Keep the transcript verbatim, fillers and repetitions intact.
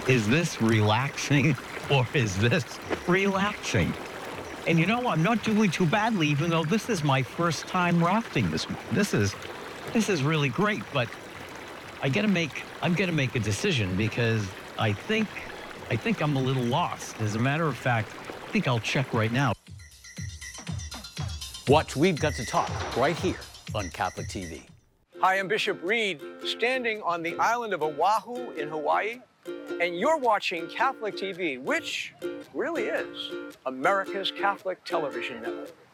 is this relaxing or is this relaxing? And you know, I'm not doing too badly, even though this is my first time rafting this. This is, this is really great, but I gotta make, I'm gonna make a decision because I think, I think I'm a little lost. As a matter of fact, I think I'll check right now. Watch We've Got to Talk right here on Catholic T V. Hi, I'm Bishop Reed, standing on the island of Oahu in Hawaii, and you're watching Catholic T V, which really is America's Catholic television network.